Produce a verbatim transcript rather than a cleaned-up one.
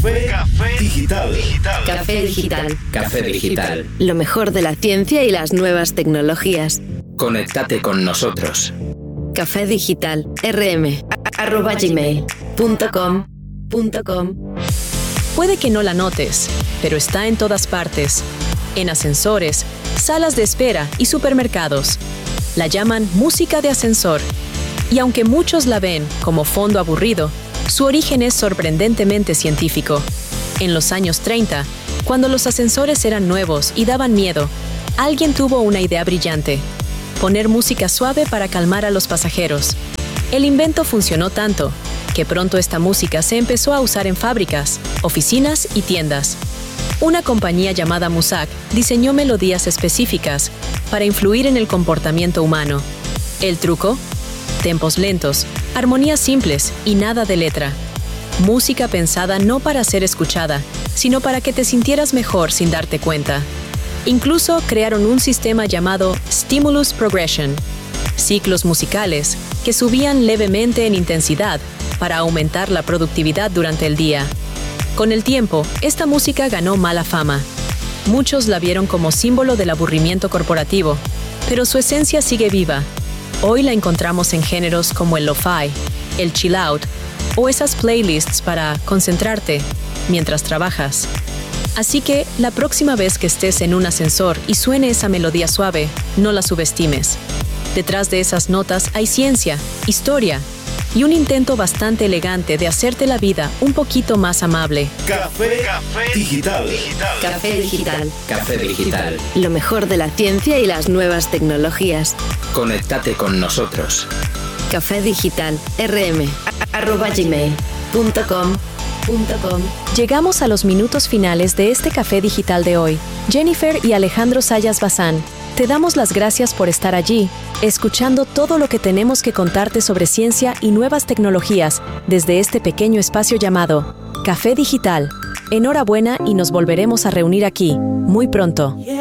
Café Digital. Café Digital. Café Digital. Lo mejor de la ciencia y las nuevas tecnologías. Conéctate con nosotros. Café Digital. rm arroba gmail punto com punto com. Puede que no la notes, pero está en todas partes. En ascensores, salas de espera y supermercados. La llaman música de ascensor. Y aunque muchos la ven como fondo aburrido, su origen es sorprendentemente científico. En los años treinta, cuando los ascensores eran nuevos y daban miedo, alguien tuvo una idea brillante: poner música suave para calmar a los pasajeros. El invento funcionó tanto que pronto esta música se empezó a usar en fábricas, oficinas y tiendas. Una compañía llamada Muzak diseñó melodías específicas para influir en el comportamiento humano. ¿El truco? Tempos lentos, armonías simples y nada de letra. Música pensada no para ser escuchada, sino para que te sintieras mejor sin darte cuenta. Incluso crearon un sistema llamado Stimulus Progression, ciclos musicales que subían levemente en intensidad para aumentar la productividad durante el día. Con el tiempo, esta música ganó mala fama. Muchos la vieron como símbolo del aburrimiento corporativo, pero su esencia sigue viva. Hoy la encontramos en géneros como el lo-fi, el chill out o esas playlists para concentrarte mientras trabajas. Así que la próxima vez que estés en un ascensor y suene esa melodía suave, no la subestimes. Detrás de esas notas hay ciencia, historia y un intento bastante elegante de hacerte la vida un poquito más amable. Café, Café Digital. Café Digital. Café Digital. Lo mejor de la ciencia y las nuevas tecnologías. Conéctate con nosotros. Café Digital. rm arroba gmail punto com punto com. Llegamos a los minutos finales de este Café Digital de hoy. Jennifer y Alejandro Sayas Bazán, te damos las gracias por estar allí, escuchando todo lo que tenemos que contarte sobre ciencia y nuevas tecnologías desde este pequeño espacio llamado Café Digital. Enhorabuena y nos volveremos a reunir aquí muy pronto.